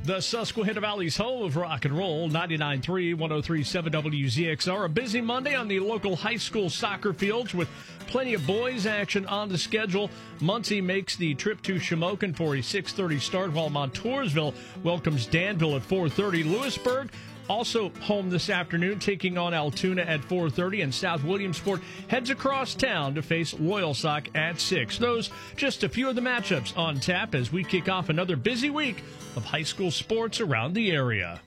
The Susquehanna Valley's home of rock and roll, 99.3, 103.7 WZXR. A busy Monday on the local high school soccer fields with plenty of boys action on the schedule. Muncie makes the trip to Shamokin for a 6:30 start, while Montoursville welcomes Danville at 4:30. Lewisburg also home this afternoon, taking on Altoona at 4:30, and South Williamsport heads across town to face Loyalsock at 6. Those just a few of the matchups on tap as we kick off another busy week of high school sports around the area.